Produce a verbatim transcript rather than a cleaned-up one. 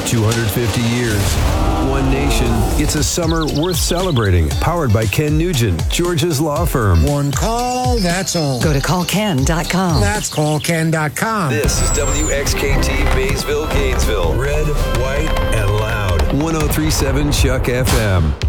two hundred fifty years. One nation. It's a summer worth celebrating. Powered by Ken Nugent, Georgia's law firm. One call, that's all. Go to call ken dot com. That's call ken dot com. This is W X K T Maysville, Gainesville. Red, white, and loud. one oh three point seven Chuck F M.